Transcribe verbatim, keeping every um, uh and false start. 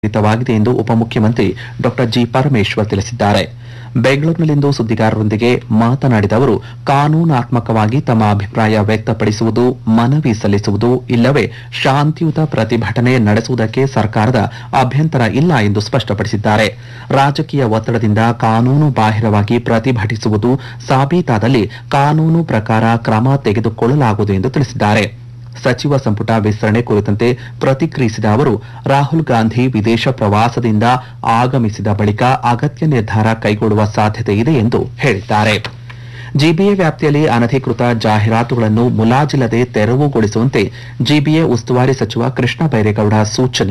ಹಿತವಾಗಿದೆ ಎಂದು ಉಪಮುಖ್ಯಮಂತ್ರಿ ಡಾ ಜಿ ಪರಮೇಶ್ವರ್ ತಿಳಿಸಿದ್ದಾರೆ. ಬೆಂಗಳೂರಿನಲ್ಲಿಂದು ಸುದ್ದಿಗಾರರೊಂದಿಗೆ ಮಾತನಾಡಿದ ಅವರು, ಕಾನೂನಾತ್ಮಕವಾಗಿ ತಮ್ಮ ಅಭಿಪ್ರಾಯ ವ್ಯಕ್ತಪಡಿಸುವುದು, ಮನವಿ ಸಲ್ಲಿಸುವುದು ಇಲ್ಲವೇ ಶಾಂತಿಯುತ ಪ್ರತಿಭಟನೆ ನಡೆಸುವುದಕ್ಕೆ ಸರ್ಕಾರದ ಅಭ್ಯಂತರ ಇಲ್ಲ ಎಂದು ಸ್ಪಷ್ಟಪಡಿಸಿದ್ದಾರೆ. ರಾಜಕೀಯ ಒತ್ತಡದಿಂದ ಕಾನೂನು ಬಾಹಿರವಾಗಿ ಪ್ರತಿಭಟಿಸುವುದು ಸಾಬೀತಾದಲ್ಲಿ ಕಾನೂನು ಪ್ರಕಾರ ಕ್ರಮ ತೆಗೆದುಕೊಳ್ಳಲಾಗುವುದು ಎಂದು ತಿಳಿಸಿದ್ದಾರೆ. ಸಚಿವ ಸಂಪುಟ ವಿಸ್ತರಣೆ ಕುರಿತಂತೆ ಪ್ರತಿಕ್ರಿಯಿಸಿದ ಅವರು, ರಾಹುಲ್ ಗಾಂಧಿ ವಿದೇಶ ಪ್ರವಾಸದಿಂದ ಆಗಮಿಸಿದ ಬಳಿಕ ಅಗತ್ಯ ನಿರ್ಧಾರ ಕೈಗೊಳ್ಳುವ ಸಾಧ್ಯತೆ ಇದೆ ಎಂದು ಹೇಳಿದ್ದಾರೆ. ಜಿಬಿಎ ವ್ಯಾಪ್ತಿಯಲ್ಲಿ ಅನಧಿಕೃತ ಜಾಹೀರಾತುಗಳನ್ನು ಮುಲಾಜಿಲ್ಲದೆ ತೆರವುಗೊಳಿಸುವಂತೆ ಜಿಬಿಎ ಉಸ್ತುವಾರಿ ಸಚಿವ ಕೃಷ್ಣ ಬೈರೇಗೌಡ ಸೂಚನೆ